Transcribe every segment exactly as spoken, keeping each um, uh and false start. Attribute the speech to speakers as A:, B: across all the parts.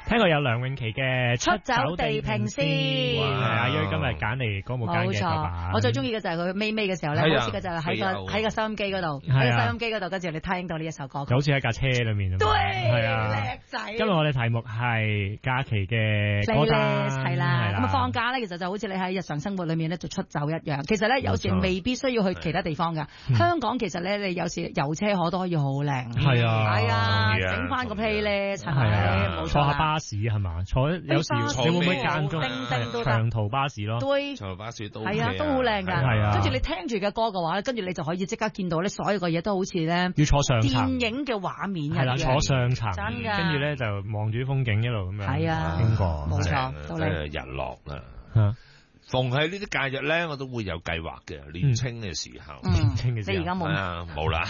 A: 聽過有梁詠琪嘅
B: 出走地平線，
A: 係阿瑞今日揀嚟歌舞間嘅作品。
B: 我最中意嘅就係佢尾尾嘅時候咧，好似嘅就係喺個喺個收音機嗰度，喺個收音機嗰度，跟住你聽到呢一首歌，
A: 就好似喺架車裏面。
B: 對，
A: 係啊，
B: 叻仔。
A: 今日我哋題目係假期嘅歌單，
B: 係啦。咁啊放假咧，其實就好似你喺日常生活裏面咧就出走一樣。其實咧有時未必需要去其他地方噶。香港其實咧你有時遊車河都可以好靚。
A: 係啊，
B: 係啊，整翻個 play 咧，係咪？冇錯。
A: 坐下巴士係嘛？坐有時你會唔會間中長途巴士咯？
B: 對，
C: 長途巴士都
B: 係啊，都好靚㗎。
A: 係啊，
B: 跟住你聽住嘅歌嘅話咧，跟住你就可以即刻見到咧，所有嘅嘢都好似咧
A: 要坐上層
B: 電影嘅畫面一樣。
A: 係啦，坐上層，
B: 真㗎。
A: 跟住咧就望住啲風景一路咁樣。
B: 係啊，
A: 經過
B: 冇錯，
C: 真係日落啦。
A: 嚇！
C: 逢喺呢啲假日咧，我都會有計劃嘅。年青嘅時候，
B: 年
A: 青嘅時候，
B: 你而家冇
C: 啊，冇啦。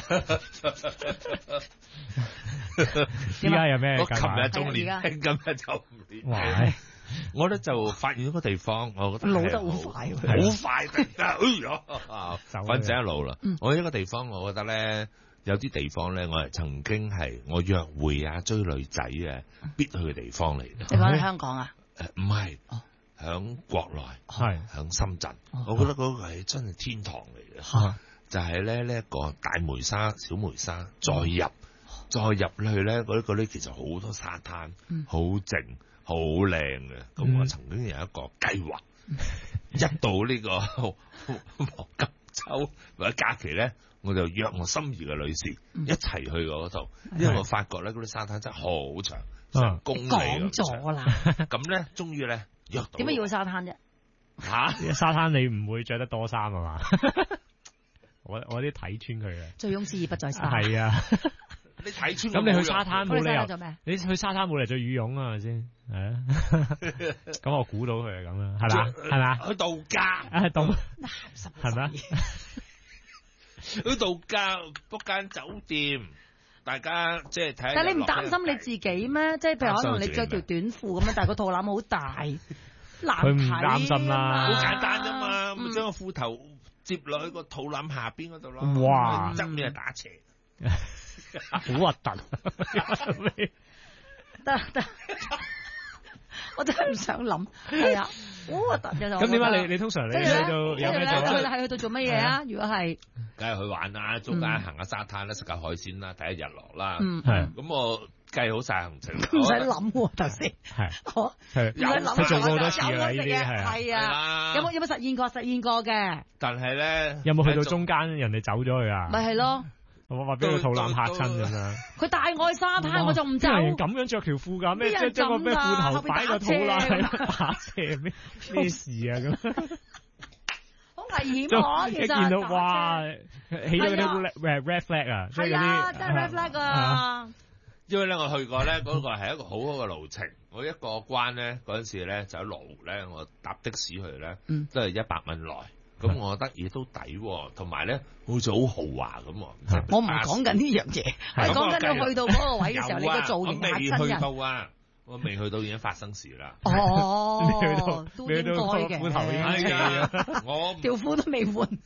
A: 依家有咩？
C: 我琴日仲年輕，今日就唔年輕。我咧就發現咗個地方，我覺得
B: 老得好快，
C: 好快嘅。哎呀，反正一路啦。我呢個地方，我覺得咧，有啲地方咧，我係曾經係我約會啊、追女仔啊必去嘅地方嚟嘅。
B: 你講喺香港啊？
C: 誒，唔係。響國內
A: 係
C: 響深圳，我覺得嗰個係真係天堂嚟嘅，就係咧呢一個大梅沙、小梅沙，再入再入去咧嗰啲嗰啲其實好多沙灘，好靜好靚嘅。咁我曾經有一個計劃，一到呢個黃金週或者假期咧，我就約我心儀嘅女士一齊去嗰度，因為我發覺咧嗰啲沙灘真係好長，成公里咁長。
B: 講咗啦，
C: 咁咧終於咧。點
B: 解要去沙灘啫？
A: 吓，沙灘你唔會着得多衫啊嘛？我我啲睇穿佢嘅。
B: 醉翁之意不在沙。
A: 係啊，
C: 你睇穿。
A: 咁你去沙灘冇理由
B: 做咩？
A: 你去沙灘冇理由着羽絨啊？係咪先？係啊。咁我估到佢係咁啦，係嘛？係嘛？
C: 去度假
A: 啊，度係咪？
C: 去度假 book 間酒店。大家即係睇，
B: 但係你唔擔心你自己咩？即係譬如可能你着條短褲咁樣，但係個肚腩好大，難睇。
A: 佢唔擔心啦，
C: 好簡單啫嘛，咁將個褲頭接落去個肚腩下邊嗰度咯。
A: 哇！
C: 側面係打斜，
A: 好核突。
B: 得得，我真係唔想諗。係啊，好核突嘅就。
A: 咁點解你你通常你去到有咩做？
B: 去係去到做乜嘢啊？如果係。
C: 梗係去玩啦，中間行下沙灘啦，食下海鮮啦，睇下日落啦。
B: 嗯，
A: 係。
C: 咁我計好晒行程，
B: 唔使諗喎頭先。
A: 係。
B: 我
A: 係。
B: 有
A: 佢做過好多次啦，呢啲係。
B: 係啊。有冇有冇實現過？實現過嘅。
C: 但係咧，
A: 有冇去到中間人哋走咗去啊？
B: 咪係咯。
A: 我話俾個肚腩嚇親咁樣。
B: 佢帶我去沙灘，我就唔走。
A: 啲人咁樣着條褲㗎？咩將將個咩褲頭擺個肚腩喺打斜咩咩事啊咁？
B: 好危險啊！其實
A: 一見到哇，起咗嗰啲 red red flag 啊，即係嗰啲
B: 真係 red flag 啊！
C: 因為咧我去過咧，嗰個係一個好好嘅路程。我一個關咧嗰陣時咧就喺羅湖咧，我搭的士去咧，都係一百蚊內。咁我覺得亦都抵，同埋咧好似好豪華咁。
B: 我唔係講緊呢樣嘢，係講緊你去到嗰個位嘅時候，你個造型嚇親人。
C: 我未去到已經發生事啦。
B: 哦，
A: 未去到，
B: 都應該嘅。
A: 褲頭已經
C: 我
B: 條褲都未換，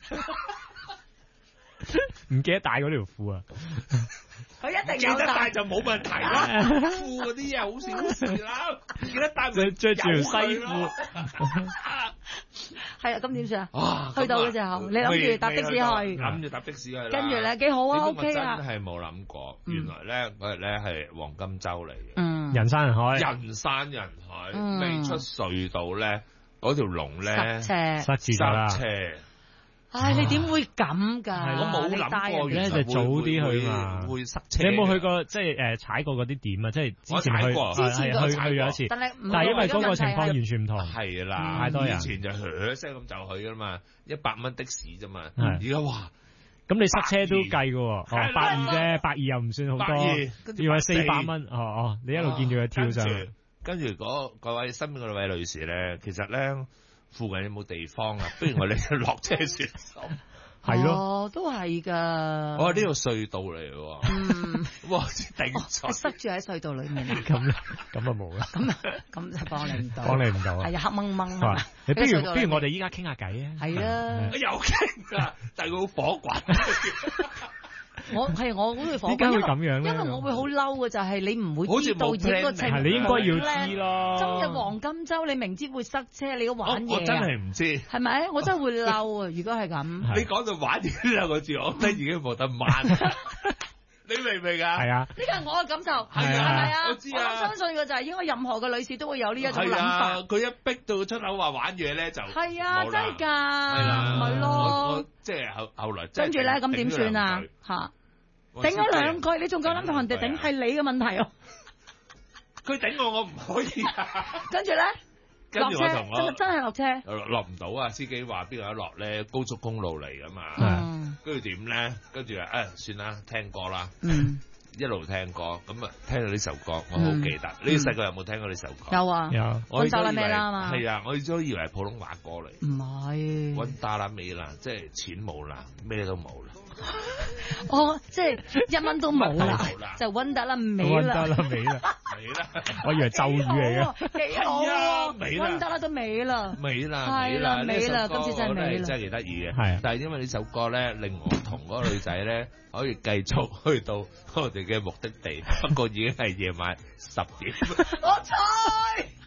A: 唔記得帶嗰條褲啊！
B: 佢一定
C: 記得帶就冇問題啦。褲嗰啲嘢好小事啦，記得帶咪
A: 着住條西褲。
B: 係啊，咁點算啊？去到嘅時候，你諗住搭的士去，
C: 諗住搭的士去，
B: 跟住咧幾好啊 ，OK 啊。
C: 真係冇諗過，原來咧嗰日咧係黃金周嚟嘅，
B: 嗯，
A: 人山人海，
C: 人山人海，未出隧道咧，嗰條龍咧
B: 塞車，
A: 塞住咗啦。
B: 唉，你點會咁㗎？
C: 我冇諗過
A: 咧，就早啲去嘛，
C: 會塞車。
A: 你有冇去過即係誒踩過嗰啲點啊？即係之前去，
B: 之前
A: 去去咗一次，
B: 但係
A: 但係因為嗰個情況完全唔同，
C: 係啦，
A: 太多人，
C: 以前就噓聲咁就去㗎嘛，一百蚊的士啫嘛，
A: 而
C: 家哇，
A: 咁你塞車都計㗎喎，哦，百二啫，百二又唔算好多，要係四百蚊，哦哦，你一路見住佢跳上，
C: 跟住嗰嗰位身邊嗰位女士咧，其實咧。附近有冇地方啊？不如我哋落車算數。
A: 係咯，
B: 哦，都係噶。
C: 我呢個隧道嚟嘅。嗯，哇，頂
B: 你塞住喺隧道裏面啊？
A: 咁咁啊冇啦。
B: 咁咁就幫你唔到。
A: 幫你唔到啊？
B: 係啊，黑掹掹啊！
A: 你不如不如我哋依家傾下偈啊？
B: 係啊，
C: 有傾啊，但係佢好火滾。
B: 我係我好會火，
A: 點解會咁樣咧？
B: 因為我會好嬲嘅就係你唔會知道影個情況，
A: 你應該要知咯。
B: 今日黃金週你明知會塞車，你要玩嘢，
C: 我真係唔知，
B: 係咪？我真係會嬲啊！如果係咁，
C: 你講到玩嘢兩個字，我覺得已經冇得慢。你明唔明啊？
A: 係啊，
B: 呢個係我嘅感受，係
A: 啊，
B: 係咪啊？
C: 我知啊，
B: 我相信嘅就係應該任何嘅女士都會有呢一種諗
C: 係
B: 法。
C: 啊，佢一逼到出口話玩嘢咧就
B: 係啊，真係㗎，
C: 係啦，
B: 咪咯。
C: 即係後後來
B: 跟住咧，咁點算啊？嚇，頂咗兩句，你仲夠膽同人哋頂？係你嘅問題哦。
C: 佢頂我，我唔可以啊。
B: 跟住咧。
C: 跟住我同我
B: 真真係落車，
C: 落唔到啊！司機話邊度得落咧？高速公路嚟㗎嘛，跟住點咧？跟住啊，誒算啦，聽歌啦，
B: 嗯，
C: 一路聽歌，咁啊聽到呢首歌，我好記得。你細個有冇聽過呢首歌？
B: 有啊，
A: 有。
B: 溫達拉美啦嘛，
C: 係啊，我都以為係普通話歌嚟。
B: 唔係。
C: 溫達拉美啦，即係錢冇啦，咩都冇啦。
B: 哦，即係一蚊都冇啦，就溫達拉美啦。
A: 溫達拉美啦，
C: 美啦！
A: 我以為咒語嚟嘅。
B: 幾好啊！溫達拉都美啦，
C: 美啦，
B: 係啦，美啦，今次真係美啦，
C: 真係幾得意嘅。
A: 係，
C: 但係因為呢首歌咧，令我同嗰個女仔咧可以繼續去到我哋嘅目的地，不過已經係夜晚十點。
B: 我猜。